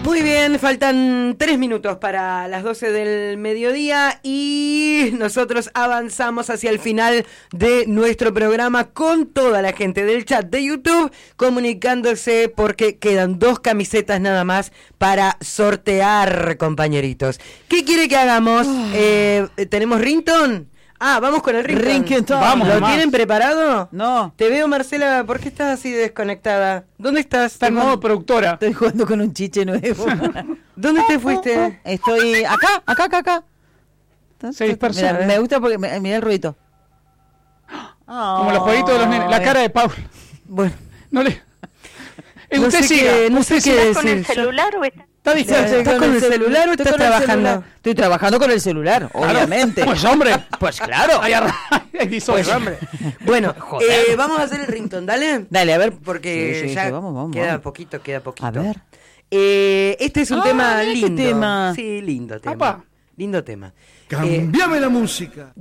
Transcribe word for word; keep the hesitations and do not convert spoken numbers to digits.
Muy bien, faltan tres minutos para las doce del mediodía y nosotros avanzamos hacia el final de nuestro programa con toda la gente del chat de YouTube comunicándose porque quedan dos camisetas nada más para sortear, compañeritos. ¿Qué quiere que hagamos? Oh. Eh, ¿Tenemos ringtone? Ah, vamos con el ringtone. Vamos, ¿Lo nomás. tienen preparado? No. Te veo, Marcela, ¿por qué estás así desconectada? ¿Dónde estás? Está en modo productora. Estoy jugando con un chiche nuevo. ¿Dónde te fuiste? Estoy acá, acá, acá, acá. Se dispersó. Mirá, me gusta porque mira el ruidito. Como los jueguitos de los nenes. La cara de Paul. Bueno. No le... Eh, No usted sé siga. qué- no usted sé siga. qué ¿Estás con el decir. celular o estás...? Está diciendo. ¿Estás con el celular o Estoy estás con el trabajando? celular. Estoy trabajando con el celular, obviamente. Pues hombre. Pues claro. Ahí arra- ahí dice, Pues, hombre. Bueno, Joder. eh, vamos a hacer el ringtone, ¿dale? Dale, a ver. Porque Sí, sí, ya sí, vamos, vamos, queda vamos. poquito, queda poquito. A ver. Eh, este es un Ah, tema mira qué lindo. tema. Sí, lindo tema. Apa. Lindo tema. Eh, Cambiame la música.